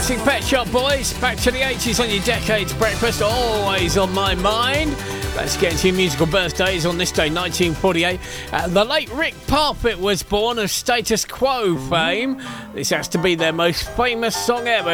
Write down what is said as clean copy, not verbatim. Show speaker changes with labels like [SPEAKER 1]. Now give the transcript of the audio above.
[SPEAKER 1] classic Pet Shop Boys. Back to the 80s on your Decades Breakfast, always on my mind. Let's get into your musical birthdays. On this day, 1948, the late Rick Parfitt was born, of Status Quo fame. This has to be their most famous song ever.